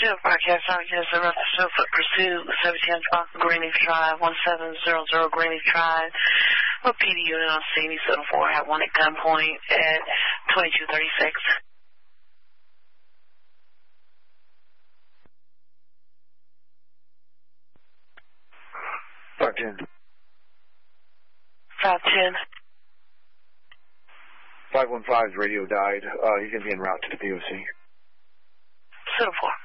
broadcast officer, Foot Pursuit, 710 Greenleaf Drive, 1700 Greenleaf Drive. What PD unit on scene? 74 have one at gunpoint at 2236. 510. 510. 515's radio died. He's going to be en route to the POC. 74.